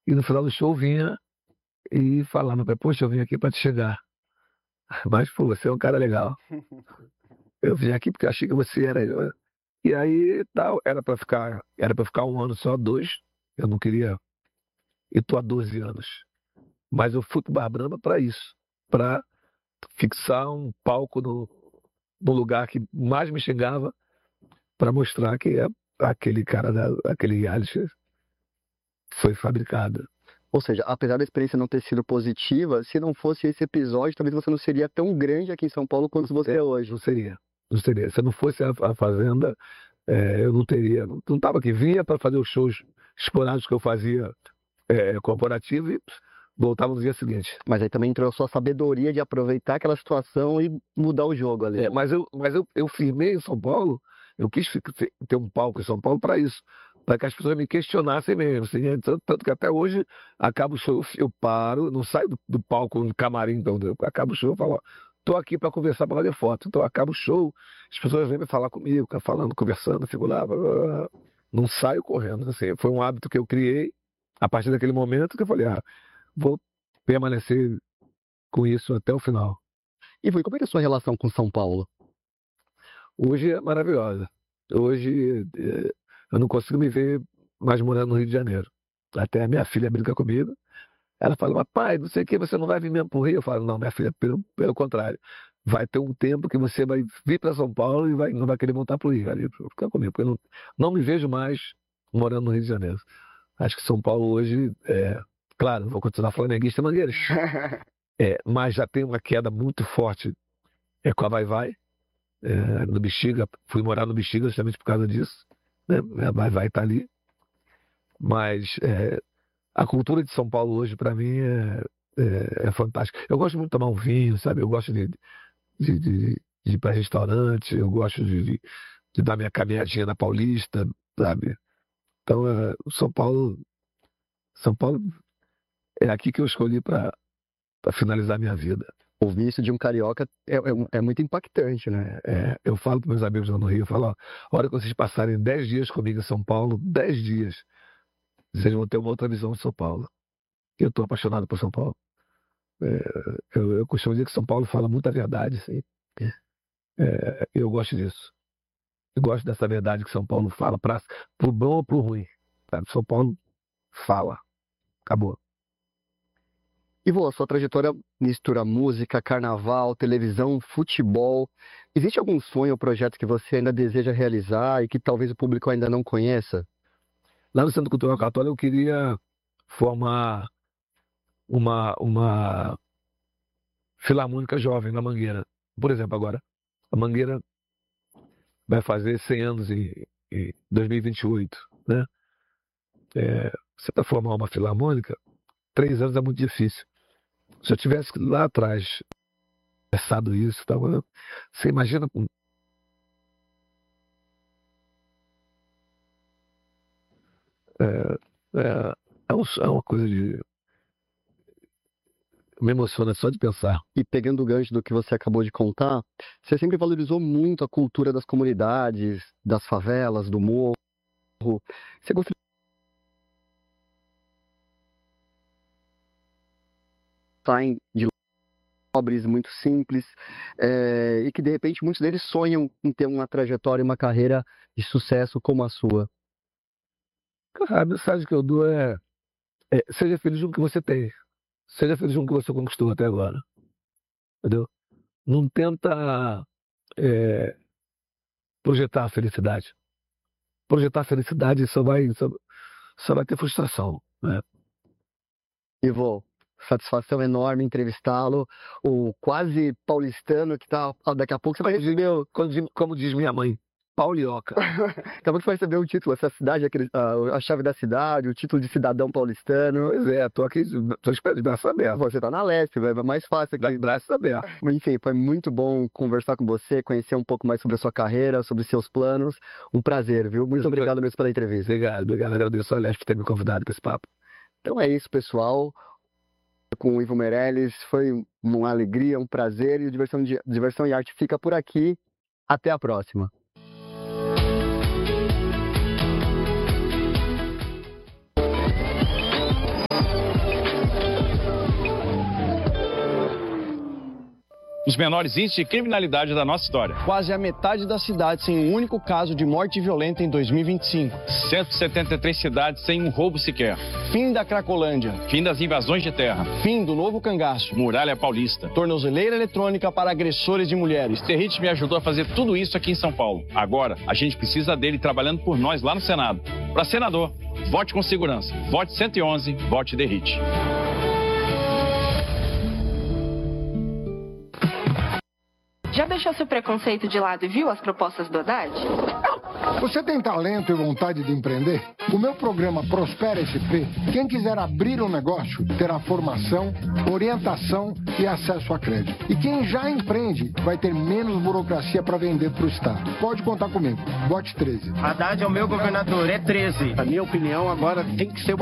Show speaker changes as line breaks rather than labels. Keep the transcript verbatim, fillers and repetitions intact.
e no final do show vinha e falava, poxa, eu vim aqui para te chegar. Mas, pô, você é um cara legal. Eu vim aqui porque eu achei que você era. E aí tal, era para ficar, era para ficar um ano só, dois. Eu não queria. E tô há doze anos. Mas eu fui pro Bar Brahma para isso, para fixar um palco no, no lugar que mais me chegava, para mostrar que é aquele cara, da, aquele reality foi fabricado.
Ou seja, apesar da experiência não ter sido positiva, se não fosse esse episódio, talvez você não seria tão grande aqui em São Paulo quanto você é hoje.
Não seria. Não seria. Se não fosse a, a Fazenda, é, eu não teria. Não estava aqui. Vinha para fazer os shows esporádicos que eu fazia é, corporativo e voltava no dia seguinte.
Mas aí também entrou a sua sabedoria de aproveitar aquela situação e mudar o jogo ali.
É, mas eu, mas eu, eu firmei em São Paulo, eu quis ter um palco em São Paulo para isso. Para que as pessoas me questionassem mesmo. Assim, tanto, tanto que até hoje, acaba o show, eu paro, não saio do, do palco no camarim, então, acaba o show, eu falo, ó, tô aqui para conversar, para fazer foto. Então, acaba o show, as pessoas vêm me falar comigo, ficam falando, conversando, fico lá, blá, blá, blá. Não saio correndo. Assim, foi um hábito que eu criei a partir daquele momento que eu falei, ah, vou permanecer com isso até o final.
E foi, como é que é a sua relação com São Paulo?
Hoje é maravilhosa. Hoje é, eu não consigo me ver mais morando no Rio de Janeiro. Até a minha filha brinca comigo. Ela fala, mas pai, não sei o que, você não vai vir mesmo pro Rio? Eu falo, não, minha filha, pelo, pelo contrário. Vai ter um tempo que você vai vir para São Paulo e vai, não vai querer voltar pro Rio. Vai ficar comigo, porque eu não, não me vejo mais morando no Rio de Janeiro. Acho que São Paulo hoje, é, claro, vou continuar flamenguista Mangueiras. É, mas já tem uma queda muito forte é, com a Vai Vai. É, no Bexiga, fui morar no Bexiga justamente por causa disso, né? A Vai Vai tá ali, mas é, a cultura de São Paulo hoje para mim é, é, é fantástica. Eu gosto muito de tomar um vinho, sabe? Eu gosto de, de, de, de ir para restaurante, eu gosto de, de, de dar minha caminhadinha na Paulista, sabe? Então, é, São Paulo, São Paulo é aqui que eu escolhi para finalizar minha vida.
Ouvir isso de um carioca é, é, é muito impactante, né?
É, eu falo para meus amigos lá no Rio, eu falo, ó, a hora que vocês passarem dez dias comigo em São Paulo, dez dias, vocês vão ter uma outra visão de São Paulo. Eu estou apaixonado por São Paulo. É, eu, eu costumo dizer que São Paulo fala muita verdade, assim. É, eu gosto disso. Eu gosto dessa verdade que São Paulo fala, para pro bom ou pro ruim. Sabe? São Paulo fala. Acabou.
Ivo, a sua trajetória mistura música, carnaval, televisão, futebol. Existe algum sonho ou projeto que você ainda deseja realizar e que talvez o público ainda não conheça?
Lá no Centro Cultural Católico eu queria formar uma, uma filarmônica jovem na Mangueira. Por exemplo, agora, a Mangueira vai fazer cem anos em, em dois mil e vinte e oito, né? É, você para formar uma filarmônica, três anos é muito difícil. Se eu tivesse lá atrás pensado isso, tava, você imagina com é, é, é, um, é uma coisa de me emociona só de pensar.
E pegando o gancho do que você acabou de contar, você sempre valorizou muito a cultura das comunidades, das favelas, do morro. Você gostaria de pobres, muito simples, é, e que de repente muitos deles sonham em ter uma trajetória e uma carreira de sucesso como a sua?
A mensagem que eu dou é, é seja feliz com o que você tem. Seja feliz com o que você conquistou até agora. Entendeu? Não tenta é, projetar a felicidade. Projetar a felicidade só vai, só, só vai ter frustração, né?
Ivo, satisfação enorme entrevistá-lo, o quase paulistano que tá, daqui a pouco você vai
Como diz,
receber, o-
como diz- como diz minha mãe, paulioca.
daqui a pouco você vai receber o título, essa cidade, aquele- a, a chave da cidade, o título de cidadão paulistano.
Pois é, tô aqui, tô esperando de braço aberto.
Você tá na leste, vai- é mais fácil aqui.
De braço aberto.
Enfim, foi muito bom conversar com você, conhecer um pouco mais sobre a sua carreira, sobre seus planos. Um prazer, viu? Muito obrigado mesmo pela entrevista.
Obrigado, obrigado. Agradeço ao Leste por ter me convidado para esse papo.
Então é isso, pessoal. Com o Ivo Meirelles, foi uma alegria, um prazer, e o Diversão, de- Diversão e Arte fica por aqui. Até a próxima.
os menores índices de criminalidade da nossa história.
Quase a metade da cidade sem um único caso de morte violenta em dois mil e vinte e cinco.
cento e setenta e três cidades sem um roubo sequer.
Fim da Cracolândia.
Fim das invasões de terra.
Fim do novo cangaço.
Muralha Paulista.
Tornozeleira eletrônica para agressores de mulheres.
Derrite me ajudou a fazer tudo isso aqui em São Paulo. Agora, a gente precisa dele trabalhando por nós lá no Senado. Para senador, vote com segurança. Vote cento e onze, vote Derrite.
Já deixou seu preconceito de lado e viu as propostas do Haddad?
Você tem talento e vontade de empreender? O meu programa Prospera S P, quem quiser abrir um negócio, terá formação, orientação e acesso a crédito. E quem já empreende vai ter menos burocracia para vender para o Estado. Pode contar comigo. Vote treze.
Haddad é o meu governador, é treze.
A minha opinião agora tem que ser